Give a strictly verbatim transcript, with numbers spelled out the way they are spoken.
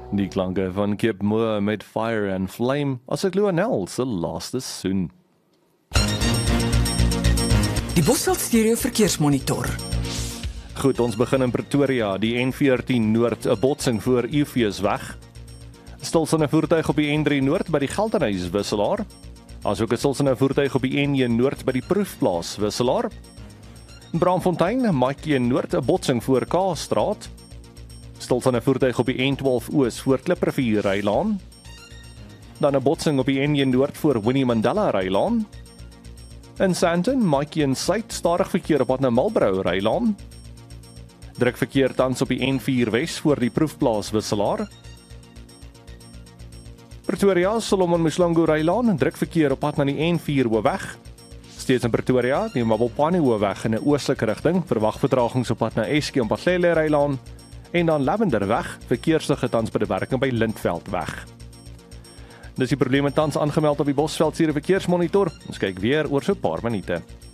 Die klanke van Kip Moore met Fire and Flame, as ek Lionel se laaste soen. Die Bosveld Stereo Verkeersmonitor. Goed, ons begin in Pretoria, die N veertien Noord, 'n botsing voor Eufeusweg. Stilstaande voertuig op die N drie Noord by die Geldenhuys wisselaar. Asook 'n stilstaande voertuig op die N een Noord by die Proefplaas wisselaar. Braamfontein, Maatjie Noord, 'n botsing voor Kaasstraat. Stilstaande voertuig op die N twaalf Oos voor Kliprivier Rylaan. Dan 'n botsing op die N een Noord voor Winnie Mandela Rylaan. In Sandton, Maatjie Suid, stadig verkeer op pad na Marlborough Rylaan. Druk verkeer tans op die N vier Wes voor die Proefplaas wisselaar. Pretoria, Solomon Mslangu Rylaan, druk verkeer op pad na die N vier Hoofweg. Steeds in Pretoria, die Mabopane Hoofweg in 'n oostelike rigting, verwag vertragings op pad na Eskie en Patlele Rylaan. En dan Lavenderweg, verkeersligte tans by die werking by Lindveldweg. Dis die probleme tans aangemeld op die Bosveld Stereo Verkeersmonitor. Ons kyk weer oor so 'n paar minute.